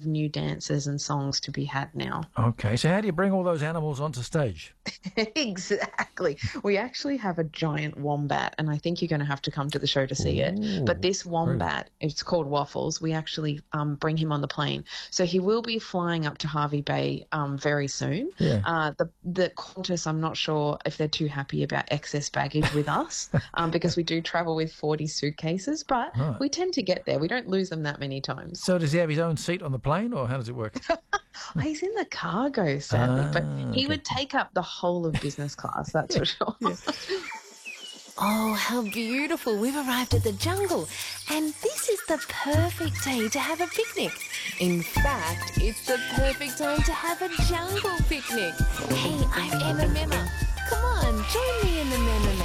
new dances and songs to be had now. Okay, so how do you bring all those animals onto stage? Exactly. We actually have a giant wombat, and I think you're going to have to come to the show to see it. But Ooh, this very wombat, it's called Waffles. We actually bring him on the plane, so he will be flying up to Harvey Bay very soon. Yeah. The Qantas, I'm not sure if they're too happy about excess baggage with us, because we do travel with 40 suitcases, but Right. we tend to get there. We don't lose them that many times. So does he have his own seat on the plane, or how does it work? He's in the cargo, sadly, but he Okay. would take up the whole of business class, that's for sure. Oh, how beautiful. We've arrived at the jungle, and this is the perfect day to have a picnic. In fact, it's the perfect time to have a jungle picnic. Hey, I'm Emma Memma. Come on, join me in the Memma